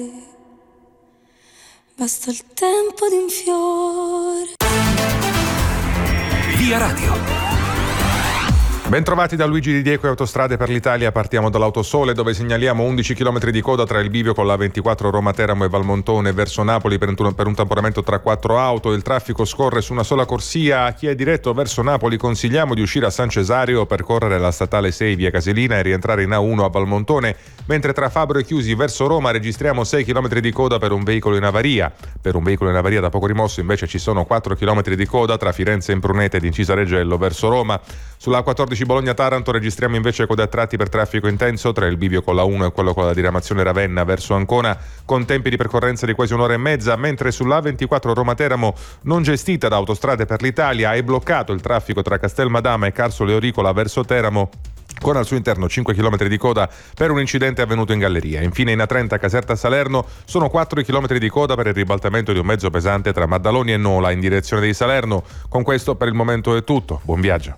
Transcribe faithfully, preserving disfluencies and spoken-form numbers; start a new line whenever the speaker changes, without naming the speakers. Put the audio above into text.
Basta il tempo di un fiore.
Via Radio.
Bentrovati da Luigi Di Diego e Autostrade per l'Italia. Partiamo dall'Autosole, dove segnaliamo undici chilometri di coda tra il bivio con la ventiquattro Roma Teramo e Valmontone verso Napoli per un, per un tamponamento tra quattro auto. Il traffico scorre su una sola corsia. A chi è diretto verso Napoli consigliamo di uscire a San Cesario, percorrere la statale sei via Casilina e rientrare in A uno a Valmontone, mentre tra Fabro e Chiusi verso Roma registriamo sei chilometri di coda per un veicolo in avaria. Per un veicolo in avaria da poco rimosso invece ci sono quattro chilometri di coda tra Firenze Imprunete ed Incisa Reggello verso Roma. Sulla A quattordici Bologna-Taranto registriamo invece code a tratti per traffico intenso tra il bivio con la uno e quello con la diramazione Ravenna verso Ancona, con tempi di percorrenza di quasi un'ora e mezza, mentre sulla A ventiquattro Roma-Teramo, non gestita da Autostrade per l'Italia, è bloccato il traffico tra Castelmadama e Carsolo Euricola verso Teramo, con al suo interno cinque chilometri di coda per un incidente avvenuto in galleria. Infine in A trenta Caserta Salerno sono quattro chilometri di coda per il ribaltamento di un mezzo pesante tra Maddaloni e Nola in direzione di Salerno. Con questo per il momento è tutto. Buon viaggio.